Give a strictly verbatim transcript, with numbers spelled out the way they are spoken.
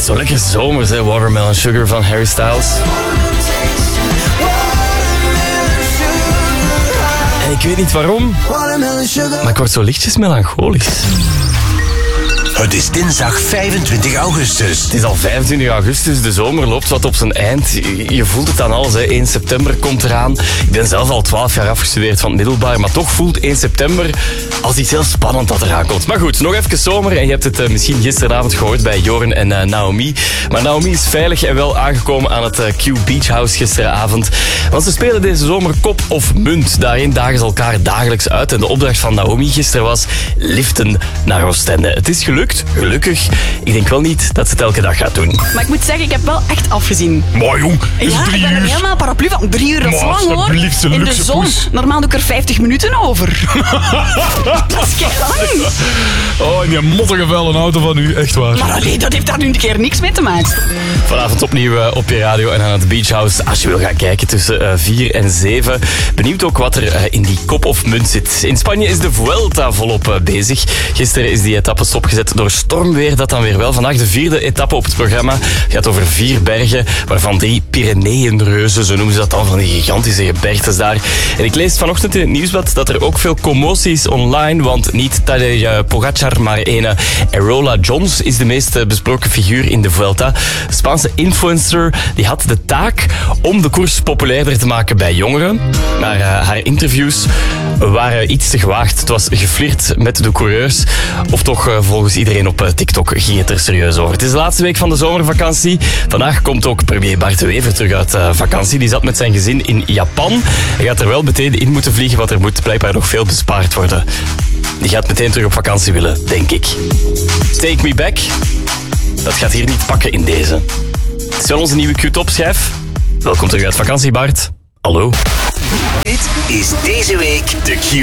Zo lekker zomers, hè? Watermelon Sugar van Harry Styles. En ik weet niet waarom, maar ik word zo lichtjes melancholisch. Het is dinsdag vijfentwintig augustus. Het is al vijfentwintig augustus, de zomer loopt wat op zijn eind. Je voelt het aan alles, hè. één september komt eraan. Ik ben zelf al twaalf jaar afgestudeerd van het middelbaar, maar toch voelt één september als iets heel spannend dat eraan komt. Maar goed, nog even zomer. En je hebt het uh, misschien gisteravond gehoord bij Joren en uh, Naomi. Maar Naomi is veilig en wel aangekomen aan het uh, Q Beach House gisteravond. Want ze spelen deze zomer kop of munt. Daarin dagen ze elkaar dagelijks uit. En de opdracht van Naomi gisteren was liften naar Oostende. Het is gelukt. Gelukkig. Ik denk wel niet dat ze het elke dag gaat doen. Maar ik moet zeggen, ik heb wel echt afgezien. Maar jong, is ja, het drie ik ben er uur? helemaal paraplu van. Drie uur, dat is Maar lang hoor. alsjeblieft, een In de luxe zon. poes. Normaal doe ik er vijftig minuten over. Dat is kei lang. Oh, en die mottige vuile auto van u, echt waar. Maar allee, dat heeft daar nu een keer niks mee te maken. Vanavond opnieuw uh, op je radio en aan het Beach House. Als je wil gaan kijken tussen uh, vier en zeven. Benieuwd ook wat er uh, in die kop of munt zit. In Spanje is de Vuelta volop uh, bezig. Gisteren is die etappe stopgezet door stormweer. Dat dan weer wel. Vandaag de vierde etappe op het programma. Het gaat over vier bergen, waarvan drie Pyreneeënreuzen. Zo noemen ze dat dan, van die gigantische gebergtes daar. En ik lees vanochtend in het nieuwsblad dat er ook veel commotie is online. Want niet Tadej Pogacar, maar ene Erola Jones is de meest besproken figuur in de Vuelta. De Spaanse influencer die had de taak om de koers populairder te maken bij jongeren. Maar uh, haar interviews waren iets te gewaagd. Het was geflirt met de coureurs. Of toch uh, volgens iedereen op uh, TikTok ging het er serieus over. Het is de laatste week van de zomervakantie. Vandaag komt ook premier Bart de Wever terug uit uh, vakantie. Die zat met zijn gezin in Japan. Hij gaat er wel meteen in moeten vliegen, want er moet blijkbaar nog veel bespaard worden. Die gaat meteen terug op vakantie willen, denk ik. Take Me Back. Dat gaat hier niet pakken in deze. Het is wel onze nieuwe Q-top-schijf. Welkom terug uit vakantie, Bart. Hallo. Dit is deze week de Q